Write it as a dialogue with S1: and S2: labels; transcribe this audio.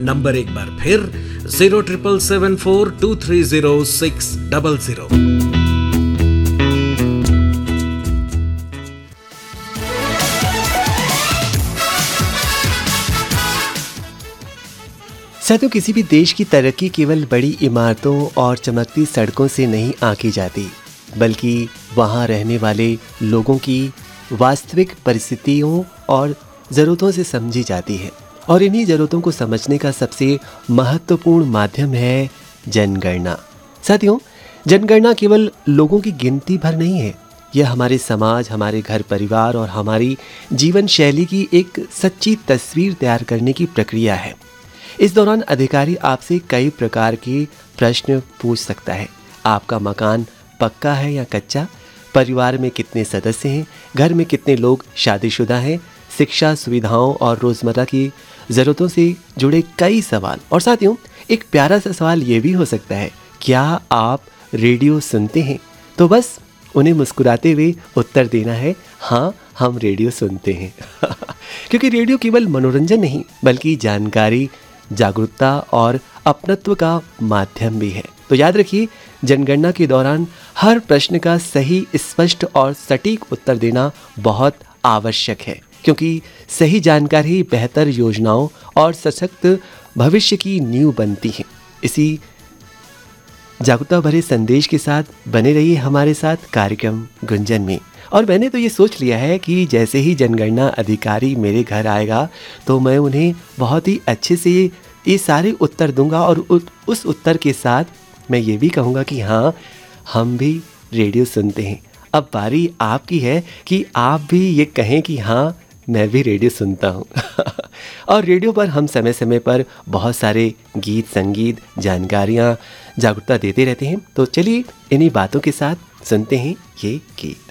S1: Number एक बार फिर 07774230600।
S2: साथियों, किसी भी देश की तरक्की केवल बड़ी इमारतों और चमकती सड़कों से नहीं आंकी जाती, बल्कि वहाँ रहने वाले लोगों की वास्तविक परिस्थितियों और ज़रूरतों से समझी जाती है। और इन्हीं ज़रूरतों को समझने का सबसे महत्वपूर्ण माध्यम है जनगणना। साथियों, जनगणना केवल लोगों की गिनती भर नहीं है, यह हमारे समाज, हमारे घर परिवार और हमारी जीवन शैली की एक सच्ची तस्वीर तैयार करने की प्रक्रिया है। इस दौरान अधिकारी आपसे कई प्रकार के प्रश्न पूछ सकता है। आपका मकान पक्का है या कच्चा? परिवार में कितने सदस्य हैं? घर में कितने लोग शादीशुदा हैं? शिक्षा सुविधाओं और रोज़मर्रा की ज़रूरतों से जुड़े कई सवाल। और साथियों, एक प्यारा सा सवाल ये भी हो सकता है, क्या आप रेडियो सुनते हैं? तो बस उन्हें मुस्कुराते हुए उत्तर देना है, हाँ, हम रेडियो सुनते हैं। क्योंकि रेडियो केवल मनोरंजन नहीं, बल्कि जानकारी, जागरूकता और अपनत्व का माध्यम भी है। तो याद रखिए, जनगणना के दौरान हर प्रश्न का सही, स्पष्ट और सटीक उत्तर देना बहुत आवश्यक है, क्योंकि सही जानकारी बेहतर योजनाओं और सशक्त भविष्य की नींव बनती है। इसी जागरूकता भरे संदेश के साथ बने रहिए हमारे साथ कार्यक्रम गुंजन में। और मैंने तो ये सोच लिया है कि जैसे ही जनगणना अधिकारी मेरे घर आएगा तो मैं उन्हें बहुत ही अच्छे से ये सारे उत्तर दूंगा, और उस उत्तर के साथ मैं ये भी कहूँगा कि हाँ, हम भी रेडियो सुनते हैं। अब बारी आपकी है कि आप भी ये कहें कि हाँ, मैं भी रेडियो सुनता हूँ। और रेडियो पर हम समय समय पर बहुत सारे गीत, संगीत, जानकारियाँ, जागरूकता देते रहते हैं। तो चलिए इन्हीं बातों के साथ सुनते हैं ये गीत।